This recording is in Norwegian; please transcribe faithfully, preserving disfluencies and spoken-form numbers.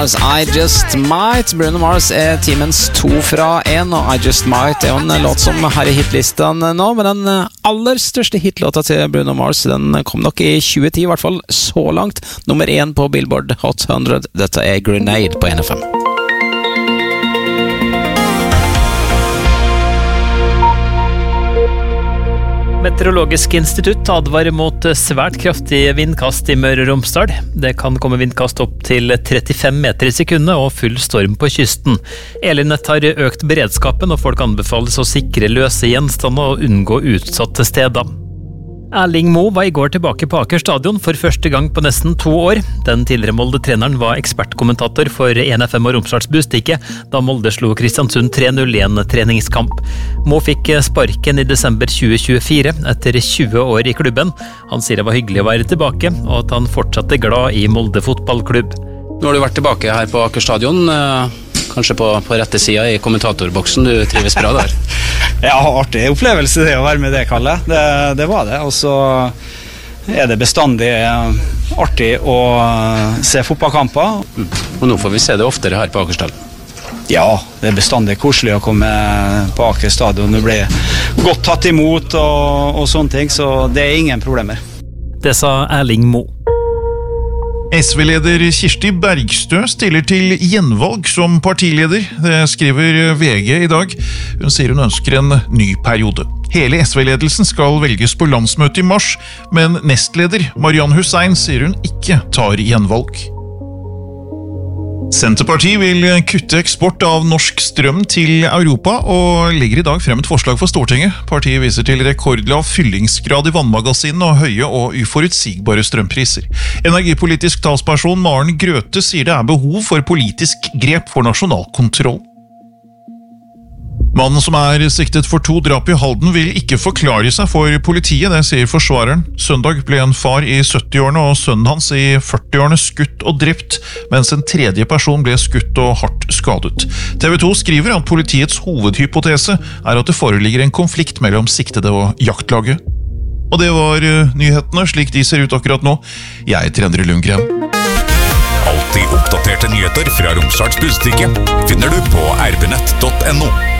Mars, I Just Might. Bruno Mars er timens to fra en, og I Just Might er jo en låt som her i hitlisten nå, men den aller største hitlåta til Bruno Mars, den kom nok i tjue ti, i hvert fall så langt. Nummer én på Billboard Hot hundre. Dette er Grenade på N F M. Meteorologisk institutt advarer mot svært kraftige vindkast i Møre og Romsdal. Det kan komme vindkast opp til trettifem meter i sekundet og full storm på kysten. Elinett har økt beredskapen, og folk anbefales å sikre løse gjenstander og unngå utsatte steder. Erling Moe var i går tilbake på Aker Stadion for første gang på nesten to år. Den tidligere Molde-treneren var ekspertkommentator for N F M og Romsdals Budstikke da Molde slo Kristiansund tre null i en treningskamp. Moe fikk sparken i desember tjue tjuefire etter tjue år i klubben. Han sier det var hyggelig å være tilbake, og at han fortsatt er glad i Molde fotballklubb. Nå har du vært tilbake her på Aker Stadion, kanskje på, på rette siden i kommentatorboksen. Du trives bra der. Ja, artig opplevelse det å være med det, Kalle. Det, det var det. Og så er det bestandig artig å se fotballkamper. Og nå får vi se det oftere her på Aker Stadion. Ja, det er bestandig koselig å komme på Aker Stadion. Du blir godt tatt imot og, og sånne ting, så det er ingen problemer. Det sa Erling Moe. S V-leder Kirsti Bergstø stiller til gjenvalg som partileder. Det skriver V G i dag. Hun sier hun ønsker en ny periode. Hele S V-ledelsen skal velges på landsmøte i mars, men nestleder Marianne Hussein sier hun ikke tar gjenvalg. Senterpartiet vil kutte eksport av norsk strøm til Europa og legger i dag frem et forslag for Stortinget. Partiet viser til rekordlav fyllingsgrad i vannmagasinene og høye og uforutsigbare strømpriser. Energipolitisk talsperson Maren Grøthe sier det er behov for politisk grep for nasjonal kontroll. Mannen som er siktet for to drap i Halden vil ikke forklare seg for politiet, det sier forsvareren. Søndag ble en far i sytti-årene og sønnen hans i førti-årene skutt og drept, mens en tredje person ble skutt og hardt skadet. T V to skriver at politiets hovedhypotese er at det foreligger en konflikt mellom siktede og jaktlaget. Og det var nyhetene, slik de ser ut akkurat nå. Jeg heter Endre Lundgren. Alltid oppdaterte nyheter fra Romsdals Budstikke finner du på r b nett punktum no.